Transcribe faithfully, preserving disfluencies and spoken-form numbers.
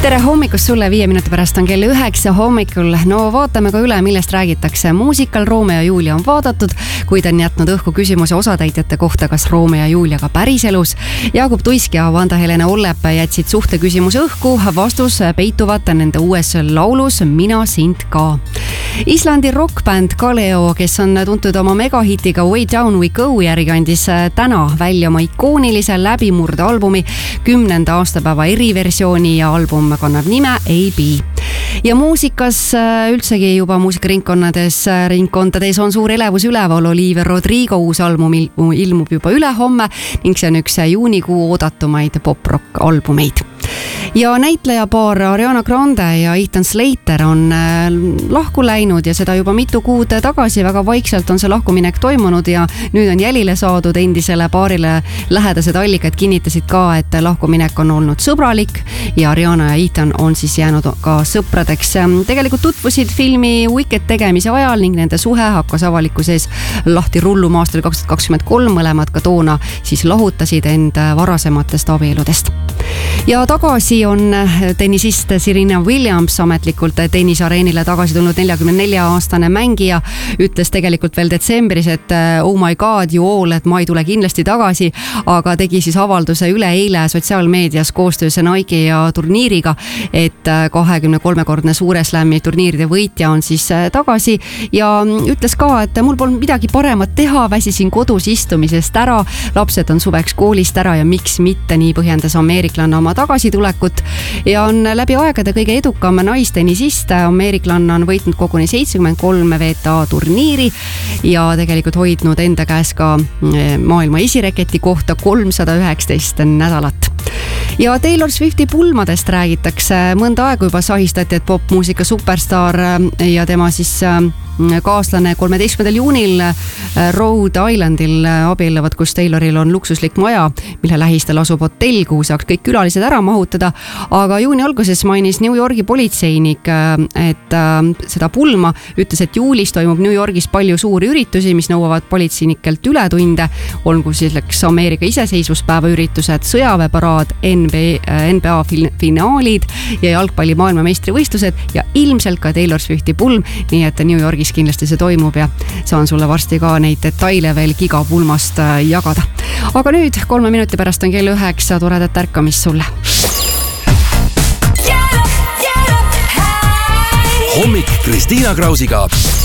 tere hommikust sulle, viie minuti pärast on kell üheksa hommikul. No vaatame ka üle, millest räägitakse. Muusikal Romeo ja Julia on vaadatud, kuid on jätnud õhku küsimuse osatäitjate kohta, kas Romeo ja Julia ka päriselus. Jakub Tuisk ja Vanda-Helena Ollep jätsid suhte küsimuse õhku. Vastus peituvat nende uues laulus Mina sind ka. Islandi rockbänd Kaleo, kes on tuntud oma megahitiga Way Down We Go järgi, andis täna välja oma ikoonilise läbimurde albumi kümnenda aastapäeva eriversiooni ja album kannab nime A B. Ja muusikas üldsegi juba muusikaringkonnades ringkondades on suur elevus üleval. Olivia Rodrigo uus album ilmub juba ülehomme ning see on üks juunikuu oodatumaid pop-rock albumeid. Ja näitlejapaar Ariana Grande ja Ethan Slater on lahku läinud ja seda juba mitu kuud tagasi. Väga vaikselt on see lahkuminek toimunud ja nüüd on jälile saadud. Endisele paarile lähedased allikad kinnitasid ka, et lahkuminek on olnud sõbralik ja Ariana ja Ethan on siis jäänud ka sõpradeks. Tegelikult tutvusid filmi Wicked tegemise ajal ning nende suhe hakkas avalikkuses lahti rulluma aastal kaks tuhat kakskümmend kolm. Mõlemad ka toona siis lahutasid end varasematest abieludest. Ja tagasi on tennisist Serena Williams ametlikult tennisareenile tagasi tulnud. neljakümne nelja aastane mängija ütles tegelikult veel detsembris, et oh my god, you all, et ma ei tule kindlasti tagasi, aga tegi siis avalduse üleeile sotsiaalmeedias koostöös Nike ja turniiriga, et kahekümne kolmekordne suure slam'i turniiride võitja on siis tagasi ja ütles ka, et mul polnud midagi paremat teha, väsisin kodus istumisest ära, lapsed on suveks koolist ära ja miks mitte, nii põhjendas ameeriklanna oma tagasitulekut ja on läbi aegade kõige edukam naistennisist. Ameeriklanna on võitnud koguni seitsekümmend kolm V T A turniiri ja tegelikult hoidnud enda käes ka maailma esireketi kohta kolmsada üheksateist nädalat. Ja Taylor Swifti pulmadest räägitakse. Mõnda aega juba sahistati, et popmuusika superstaar ja tema siis kaaslane kolmeteistkümnendal juunil Rhode Islandil abielluvad, kus Tayloril on luksuslik maja, mille lähistel asub hotell, kuhu saaks kõik külalised ära mahutada. Aga juuni alguses mainis New Yorgi politseinik, et seda pulma, ütles, et juulis toimub New Yorgis palju suuri üritusi, mis nõuavad politseinikelt ületunde, olgu selleks Ameerika iseseisvuspäeva üritused, sõjaväeparaad, N B A finaalid ja jalgpalli maailmameistrivõistlused ja ilmselt ka Taylor Swifti pulm, nii et New Yorgis kindlasti see toimub ja saan sulle varsti ka neid detaile veel gigapulmast jagada. Aga nüüd kolme minuti pärast on kell üheksa, toredat ärkamist sulle. Hommik Kristiina Krausiga.